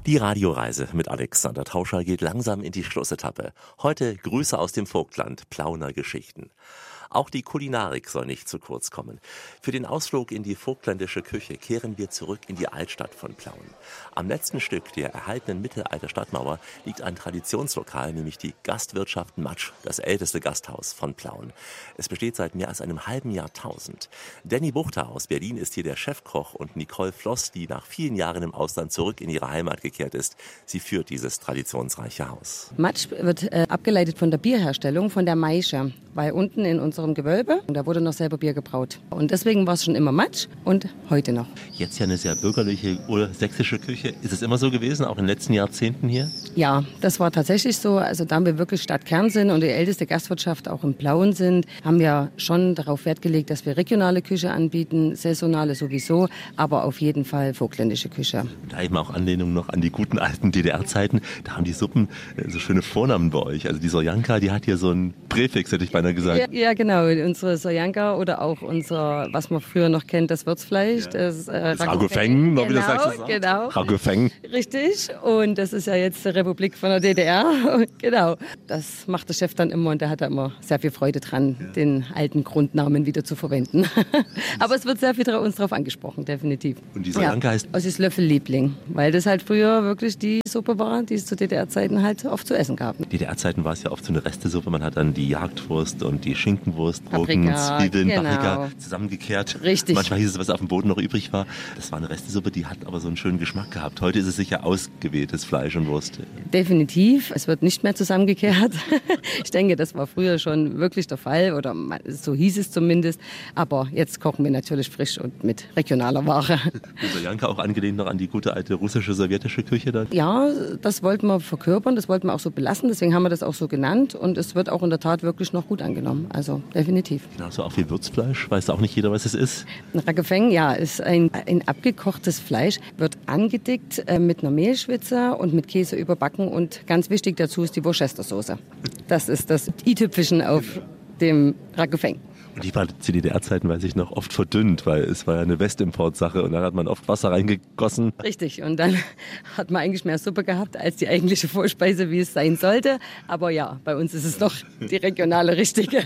Die Radioreise mit Alexander Tauscher geht langsam in die Schlussetappe. Heute Grüße aus dem Vogtland, Plauner Geschichten. Auch die Kulinarik soll nicht zu kurz kommen. Für den Ausflug in die vogtländische Küche kehren wir zurück in die Altstadt von Plauen. Am letzten Stück der erhaltenen Mittelalter-Stadtmauer liegt ein Traditionslokal, nämlich die Gastwirtschaft Matsch, das älteste Gasthaus von Plauen. Es besteht seit mehr als einem halben Jahrtausend. Danny Buchter aus Berlin ist hier der Chefkoch und Nicole Floss, die nach vielen Jahren im Ausland zurück in ihre Heimat gekehrt ist. Sie führt dieses traditionsreiche Haus. Matsch wird abgeleitet von der Bierherstellung, von der Maische, weil unten in unserem Gewölbe, und da wurde noch selber Bier gebraut. Und deswegen war es schon immer Matsch und heute noch. Jetzt ja eine sehr bürgerliche oder sächsische Küche. Ist es immer so gewesen, auch in den letzten Jahrzehnten hier? Ja, das war tatsächlich so. Also da wir wirklich Stadtkern sind und die älteste Gastwirtschaft auch im Plauen sind, haben wir schon darauf Wert gelegt, dass wir regionale Küche anbieten, saisonale sowieso, aber auf jeden Fall vogtländische Küche. Da eben auch Anlehnung noch an die guten alten DDR-Zeiten. Da haben die Suppen so schöne Vornamen bei euch. Also die Soljanka, die hat hier so einen Präfix, hätte ich beinahe gesagt. Ja, genau. Unsere Soljanka oder auch unser, was man früher noch kennt, das Würzfleisch. Ja. Das Ragofeng, wie das sagst. Genau. Ragofeng. Richtig. Und das ist ja jetzt die Republik von der DDR. Genau. Das macht der Chef dann immer und der hat da immer sehr viel Freude dran, den alten Grundnamen wieder zu verwenden. Aber es wird sehr viel uns darauf angesprochen, definitiv. Und die Soljanka heißt? Das ist Löffelliebling, weil das halt früher wirklich die Suppe war, die es zu DDR-Zeiten halt oft zu essen gab. DDR-Zeiten war es ja oft so eine Restesuppe. Man hat dann die Jagdwurst und die Schinkenwurst, Paprika, Zwiebeln, genau. Paprika zusammengekehrt. Richtig. Manchmal hieß es, was auf dem Boden noch übrig war. Das war eine Restesuppe, die hat aber so einen schönen Geschmack gehabt. Heute ist es sicher ausgewähltes Fleisch und Wurst. Definitiv. Es wird nicht mehr zusammengekehrt. Ich denke, das war früher schon wirklich der Fall oder so hieß es zumindest. Aber jetzt kochen wir natürlich frisch und mit regionaler Ware. Ist Soljanka auch angelehnt noch an die gute alte russische, sowjetische Küche dann? Ja, das wollten wir verkörpern, das wollten wir auch so belassen. Deswegen haben wir das auch so genannt und es wird auch in der Tat wirklich noch gut angenommen. Also definitiv. Genauso auch wie Würzfleisch. Weiß auch nicht jeder, was es ist. Ein Ragofeng, ja, ist ein abgekochtes Fleisch, wird angedickt mit einer Mehlschwitze und mit Käse überbacken und ganz wichtig dazu ist die Worcestersoße. Das ist das i-Tüpfchen auf dem Ragofeng. Und die war zu DDR-Zeiten, weiß ich noch, oft verdünnt, weil es war ja eine Westimportsache und dann hat man oft Wasser reingegossen. Richtig, und dann hat man eigentlich mehr Suppe gehabt als die eigentliche Vorspeise, wie es sein sollte. Aber ja, bei uns ist es noch die regionale richtige.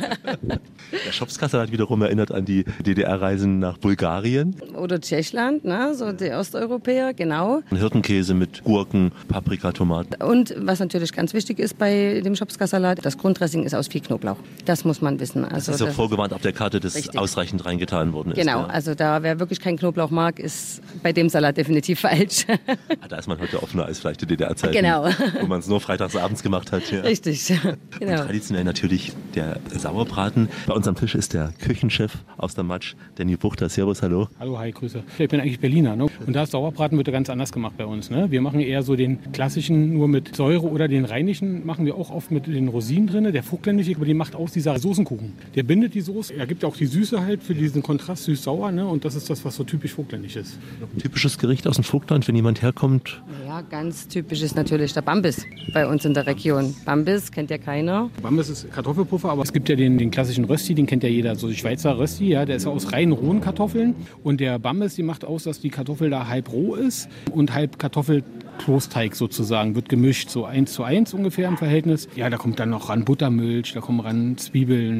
Der Schopskassel hat wiederum erinnert an die DDR-Reisen nach Bulgarien. Oder Tschechland, ne? So die Osteuropäer, genau. Hirtenkäse mit Gurken, Paprika, Tomaten. Und was natürlich ganz wichtig ist bei dem Schopskassalat, das Grunddressing ist aus viel Knoblauch. Das muss man wissen. Also das ist so vorgewarnt auf der Karte, dass richtig ausreichend reingetan worden ist. Genau, ja. Also da wer wirklich keinen Knoblauch mag, ist bei dem Salat definitiv falsch. Da ist man heute offener als vielleicht die DDR-Zeiten, genau, wo man es nur freitags abends gemacht hat. Ja. Richtig, genau. Und traditionell natürlich der Sauerbraten. Bei uns am Tisch ist der Küchenchef aus der Matsch, Danny Buchter. Servus, hallo. Hallo, hi, Grüße. Ich bin eigentlich Berliner, ne? Und da ist Sauerbraten wird ganz anders gemacht bei uns. Ne? Wir machen eher so den klassischen nur mit Säure oder den rheinischen machen wir auch oft mit den Rosinen drin. Der vogtländische, aber die macht aus dieser Soßenkuchen. Der bindet die Soße, er gibt auch die Süße halt für diesen Kontrast süß-sauer. Ne? Und das ist das, was so typisch vogtländisch ist. Ein typisches Gericht aus dem Vogtland, wenn jemand herkommt? Ja, ganz typisch ist natürlich der Bambis bei uns in der Region. Bambis kennt ja keiner. Bambis ist Kartoffelpuffer, aber es gibt ja den klassischen Rösti, den kennt ja jeder. So die Schweizer Rösti, ja, der ist aus rein rohen Kartoffeln. Und der Bambis, die macht aus, dass die Kartoffel da halb roh ist und halb Kartoffelklosteig sozusagen. Wird gemischt, so 1:1 ungefähr im Verhältnis. Ja, da kommt dann noch ran Buttermilch, da kommen ran Zwiebeln,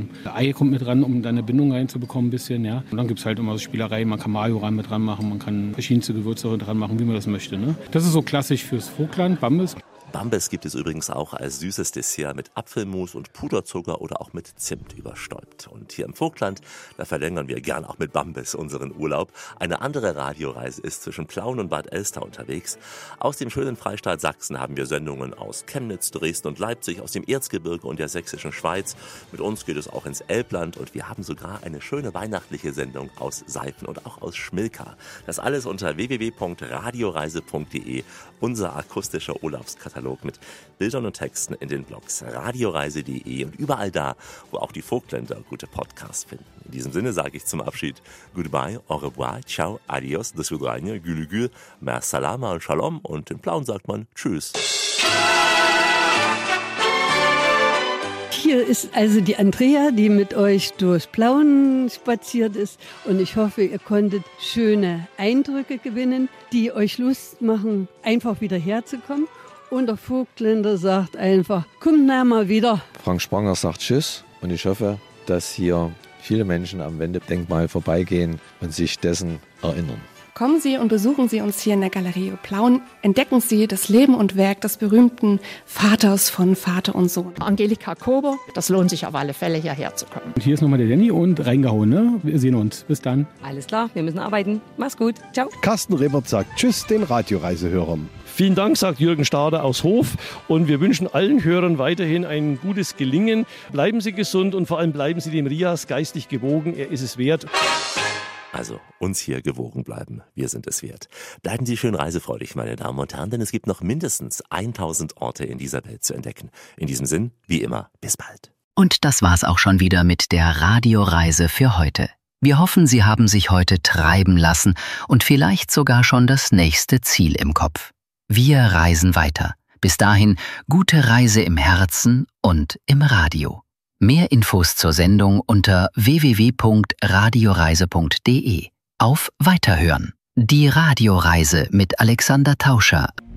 Ei kommt mit ran, um da eine Bindung reinzubekommen ein bisschen, ja. Und dann gibt es halt immer so Spielereien, man kann Mayo mit dran machen, man kann verschiedenste Gewürze dran machen, wie man das möchte, ne. Das ist so klassisch fürs Vogtland, Bambis. Bambis gibt es übrigens auch als süßes Dessert mit Apfelmus und Puderzucker oder auch mit Zimt überstäubt. Und hier im Vogtland, da verlängern wir gern auch mit Bambis unseren Urlaub. Eine andere Radioreise ist zwischen Plauen und Bad Elster unterwegs. Aus dem schönen Freistaat Sachsen haben wir Sendungen aus Chemnitz, Dresden und Leipzig, aus dem Erzgebirge und der sächsischen Schweiz. Mit uns geht es auch ins Elbland und wir haben sogar eine schöne weihnachtliche Sendung aus Seifen und auch aus Schmilka. Das alles unter www.radioreise.de, unser akustischer Urlaubskatalog mit Bildern und Texten in den Blogs radioreise.de und überall da, wo auch die Vogtländer gute Podcasts finden. In diesem Sinne sage ich zum Abschied Goodbye, au revoir, ciao, adios, do svidania, gülü gül, mer salama und shalom und in Plauen sagt man Tschüss. hier ist also die Andrea, die mit euch durch Plauen spaziert ist. Und ich hoffe, ihr konntet schöne Eindrücke gewinnen, die euch Lust machen, einfach wieder herzukommen. Und der Vogtländer sagt einfach, kommt nah mal wieder. Frank Spranger sagt Tschüss und ich hoffe, dass hier viele Menschen am Wendedenkmal vorbeigehen und sich dessen erinnern. Kommen Sie und besuchen Sie uns hier in der Galerie Plauen. Entdecken Sie das Leben und Werk des berühmten Vaters von Vater und Sohn. Angelika Kober, das lohnt sich auf alle Fälle, hierher zu kommen. Und hier ist nochmal der Danny und reingehauen, ne? Wir sehen uns. Bis dann. Alles klar, wir müssen arbeiten. Mach's gut. Ciao. Carsten Rebert sagt Tschüss den Radioreisehörern. Vielen Dank, sagt Jürgen Stade aus Hof. Und wir wünschen allen Hörern weiterhin ein gutes Gelingen. Bleiben Sie gesund und vor allem bleiben Sie dem Rias geistig gewogen. Er ist es wert. Also uns hier gewogen bleiben, wir sind es wert. Bleiben Sie schön reisefreudig, meine Damen und Herren, denn es gibt noch mindestens 1000 Orte in dieser Welt zu entdecken. In diesem Sinn, wie immer, bis bald. Und das war's auch schon wieder mit der Radioreise für heute. Wir hoffen, Sie haben sich heute treiben lassen und vielleicht sogar schon das nächste Ziel im Kopf. Wir reisen weiter. Bis dahin, gute Reise im Herzen und im Radio. Mehr Infos zur Sendung unter www.radioreise.de. Auf Weiterhören. Die Radioreise mit Alexander Tauscher.